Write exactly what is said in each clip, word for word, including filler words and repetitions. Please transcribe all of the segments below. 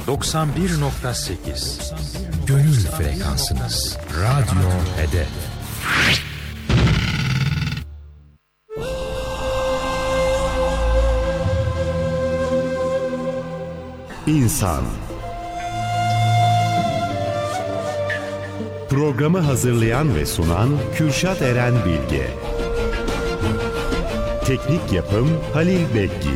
doksan bir nokta sekiz Gönül frekansınız. Radyo Hedef. İnsan. Programı hazırlayan ve sunan Kürşat Eren Bilge. Teknik yapım Halil Bekgi.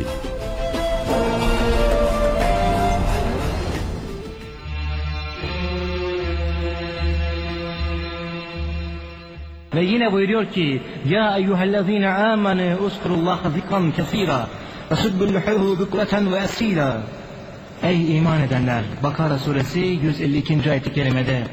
Ve yine buyuruyor ki: Ya eyyühellezine amene uskurullaha zikran kesira ve subbulluhu bukreten ve esila. Ey iman edenler! Bakara suresi yüz elli ikinci ayet-i kerimede: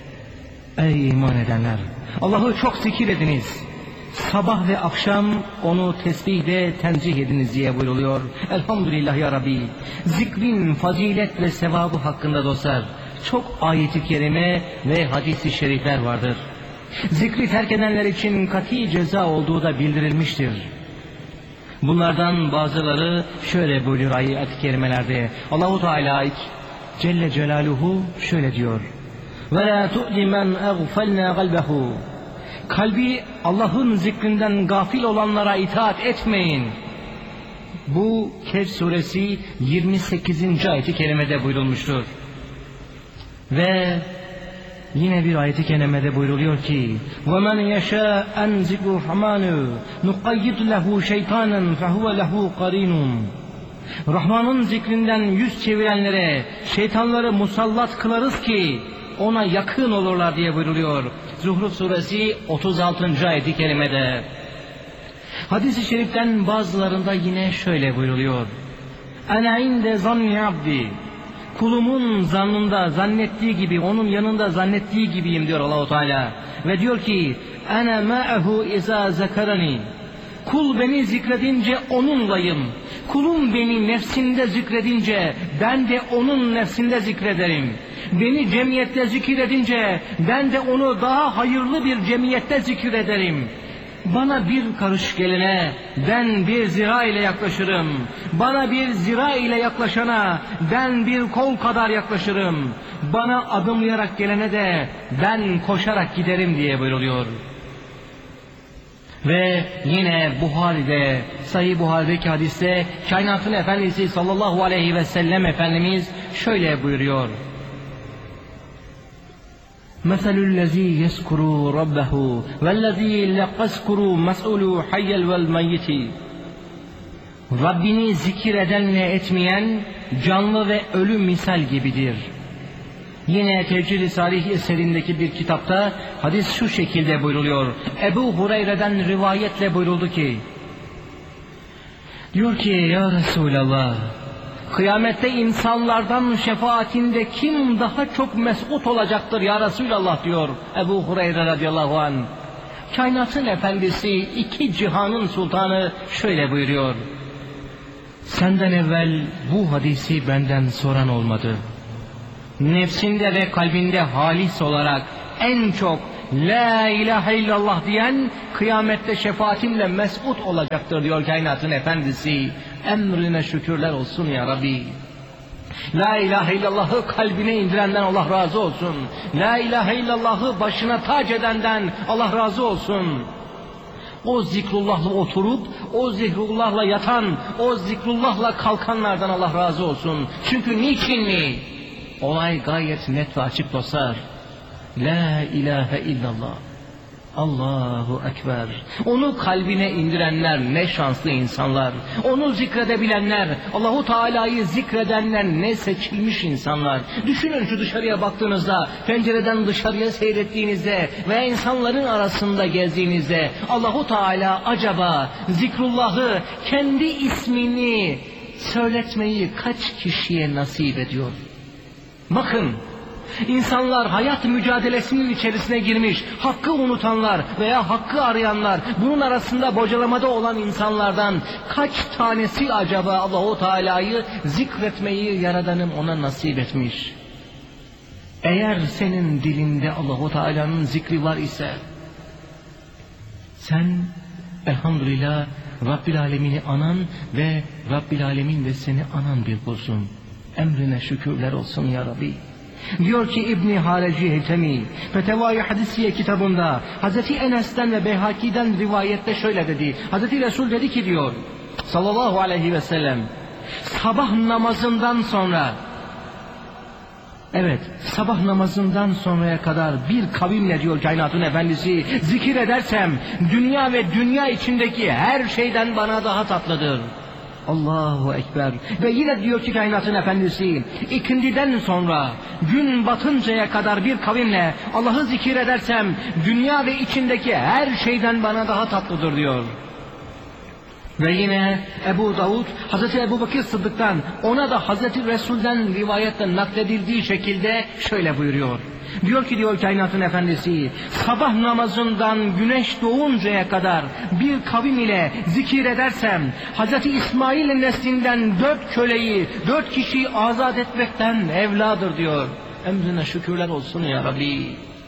Ey iman edenler! Allah'ı çok zikir ediniz. Sabah ve akşam onu tesbihle tenzih ediniz diye buyruluyor. Elhamdülillah ya Rabbi. Zikrin fazilet ve sevabı hakkında dostlar çok ayet-i kerime ve hadis-i şerifler vardır. Zikri terk edenler için kati ceza olduğu da bildirilmiştir. Bunlardan bazıları şöyle buyuruyor ayet-i kerimelerde. Allahu Teala Celle Celaluhu şöyle diyor: Ve la tu'li men aghfalna qalbehu. Kalbi Allah'ın zikrinden gafil olanlara itaat etmeyin. Bu Kehf suresi yirmi sekizinci ayet-i kerimede buyurulmuştur. Ve yine bir ayet-i kerimede buyruluyor ki: وَمَنْ يَشَاءَ أَنْ ذِكْرُ الرَّحْمَانِ نُقَيِّدْ لَهُ شَيْطَانًا فَهُوَ لَهُ قَرِينٌ. Rahman'ın zikrinden yüz çevirenlere şeytanları musallat kılarız ki ona yakın olurlar diye buyruluyor. Zuhruf suresi otuz altıncı ayet-i kerimede. Hadis-i şeriften bazılarında yine şöyle buyruluyor: Ana inde zanni abdi. Kulumun zannında zannettiği gibi, onun yanında zannettiği gibiyim diyor Allahu Teala. Ve diyor ki: Ana ma'ahu iza zakarani. Kul beni zikredince onunlayım. Kulum beni nefsinde zikredince ben de onun nefsinde zikrederim. Beni cemiyette zikredince ben de onu daha hayırlı bir cemiyette zikrederim. Bana bir karış gelene ben bir zira ile yaklaşırım. Bana bir zira ile yaklaşana ben bir kol kadar yaklaşırım. Bana adımlayarak gelene de ben koşarak giderim diye buyruluyor. Ve yine Buhari'de, Sahih Buhari'deki hadiste kainatın efendisi sallallahu aleyhi ve sellem Efendimiz şöyle buyuruyor: مَثَلُ الَّذ۪ي يَسْكُرُوا رَبَّهُ وَالَّذ۪ي لَقَسْكُرُوا مَسْئُولُوا حَيَّلْ وَالْمَيِّتِ. Rabbini zikir edenle etmeyen canlı ve ölü misal gibidir. Yine Tevcih-i Salih eserindeki bir kitapta hadis şu şekilde buyruluyor. Ebu Hureyre'den rivayetle buyuruldu ki, diyor ki: Ya Resulallah, kıyamette insanlardan şefaatinde kim daha çok mesut olacaktır ya Resulallah diyor Ebu Hureyre radıyallahu anh. Kainatın efendisi, iki cihanın sultanı şöyle buyuruyor: Senden evvel bu hadisi benden soran olmadı. Nefsinde ve kalbinde halis olarak en çok La ilahe illallah diyen kıyamette şefaatimle mesut olacaktır diyor kainatın efendisi. Emrine şükürler olsun ya Rabbi. La ilahe illallah'ı kalbine indirenden Allah razı olsun. La ilahe illallah'ı başına tac edenden Allah razı olsun. O zikrullahla oturup, o zikrullahla yatan, o zikrullahla kalkanlardan Allah razı olsun. Çünkü niçin mi? Olay gayet net ve açık dostlar. La ilahe illallah. Allahu Ekber. Onu kalbine indirenler ne şanslı insanlar. Onu zikredebilenler, Allahu Teala'yı zikredenler ne seçilmiş insanlar. Düşünün, şu dışarıya baktığınızda, pencereden dışarıya seyrettiğinizde veya insanların arasında gezdiğinizde Allahu Teala acaba zikrullahı, kendi ismini söyletmeyi kaç kişiye nasip ediyor? Bakın, İnsanlar hayat mücadelesinin içerisine girmiş, hakkı unutanlar veya hakkı arayanlar, bunun arasında bocalamada olan insanlardan kaç tanesi acaba Allahu Teala'yı zikretmeyi Yaradanım ona nasip etmiş? Eğer senin dilinde Allahu Teala'nın zikri var ise, sen elhamdülillah Rabbil Alemin'i anan ve Rabbil Alemin de seni anan bir kulsun. Emrine şükürler olsun ya Rabbi. Diyor ki İbn-i Hareci Heytemi Fetevai Hadisiye kitabında Hazreti Enes'ten ve Beyhaki'den rivayette şöyle dedi. Hazreti Resul dedi ki diyor sallallahu aleyhi ve sellem, sabah namazından sonra, evet sabah namazından sonraya kadar bir kavimle diyor kainatın efendisi zikir edersem dünya ve dünya içindeki her şeyden bana daha tatlıdır. Allahu Ekber. Ve yine diyor ki kainatın efendisi, ikindiden sonra gün batıncaya kadar bir kavimle Allah'ı zikir edersem dünya ve içindeki her şeyden bana daha tatlıdır diyor. Ve yine Ebu Davud Hazreti Ebu Bakır Sıddık'tan, ona da Hazreti Resul'den rivayetten nakledildiği şekilde şöyle buyuruyor. Diyor ki diyor kainatın efendisi, sabah namazından güneş doğuncaya kadar bir kavim ile zikir edersem Hazreti İsmail'in neslinden dört köleyi, dört kişiyi azat etmekten evladır diyor. Emrine şükürler olsun ya Rabbi.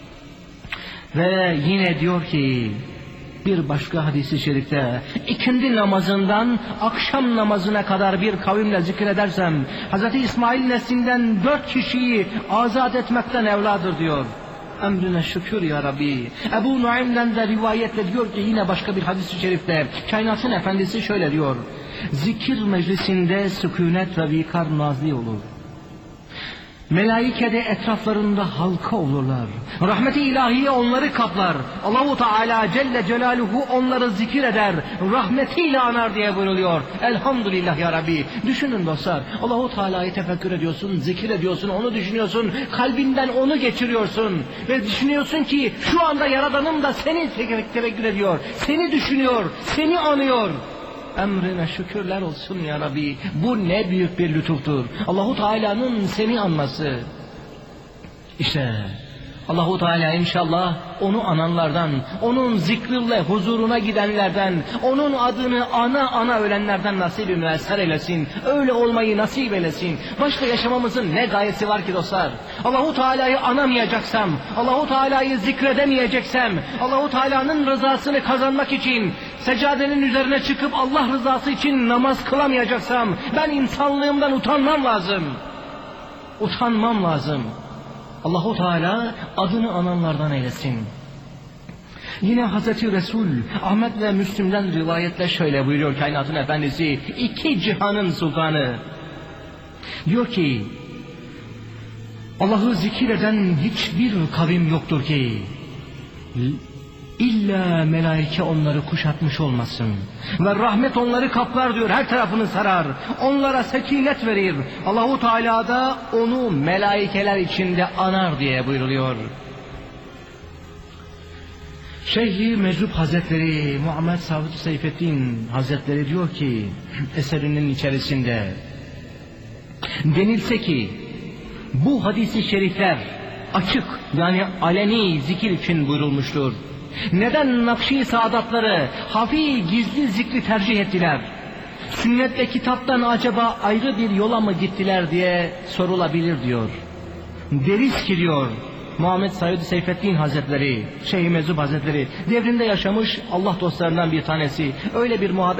Ve yine diyor ki bir başka hadis-i şerifte, ikindi namazından akşam namazına kadar bir kavimle zikir edersem Hazreti İsmail neslinden dört kişiyi azat etmekten evladır diyor. Emrine şükür ya Rabbi. Ebu Nuaym'den de rivayetle diyor ki yine başka bir hadis-i şerifte kainatın efendisi şöyle diyor. Zikir meclisinde sükunet ve vikar nazli olur. Melaike de etraflarında halka olurlar. Rahmeti ilahiye onları kaplar. Allahu Teala Celle Celaluhu onları zikir eder. Rahmetiyle anar diye buyruluyor. Elhamdülillah ya Rabbi. Düşünün dostlar. Allahu Teala'yı tefekkür ediyorsun, zikir ediyorsun, onu düşünüyorsun. Kalbinden onu geçiriyorsun. Ve düşünüyorsun ki şu anda Yaradanım da seni tefekkür ediyor. Seni düşünüyor, seni anıyor. Emrine şükürler olsun ya Rabbi. Bu ne büyük bir lütuftur. Allahu Teala'nın seni anması. İşte Allahu Teala inşallah onu ananlardan, onun zikriyle huzuruna gidenlerden, onun adını ana ana ölenlerden nasip-i müesser eylesin. Öyle olmayı nasip eylesin. Başka yaşamamızın ne gayesi var ki dostlar? Allahu Teala'yı anamayacaksam, Allahu Teala'yı zikredemeyeceksem, Allahu Teala'nın rızasını kazanmak için seccadenin üzerine çıkıp Allah rızası için namaz kılamayacaksam ben insanlığımdan utanmam lazım. Utanmam lazım. Allahu Teala adını ananlardan eylesin. Yine Hazreti Resul Ahmet ve Müslim'den rivayetle şöyle buyuruyor kainatın efendisi, iki cihanın sultanı. Diyor ki Allah'ı zikir eden hiçbir kavim yoktur ki İlla melaike onları kuşatmış olmasın. Ve rahmet onları kaplar diyor, her tarafını sarar. Onlara sekinet verir. Allahu Teala da onu melaikeler içinde anar diye buyruluyor. Şeyh-i Meczup Hazretleri Muhammed Saud Seyfettin Hazretleri diyor ki eserinin içerisinde, denilse ki bu hadis-i şerifler açık yani aleni zikir için buyurulmuştur. Neden Nakşi Saadatları hafi gizli zikri tercih ettiler? Sünnet ve kitaptan acaba ayrı bir yola mı gittiler diye sorulabilir diyor. Deriz ki diyor Muhammed Saud Seyfettin Hazretleri, Şeyh-i Meczup Hazretleri devrinde yaşamış Allah dostlarından bir tanesi, öyle bir muhabbet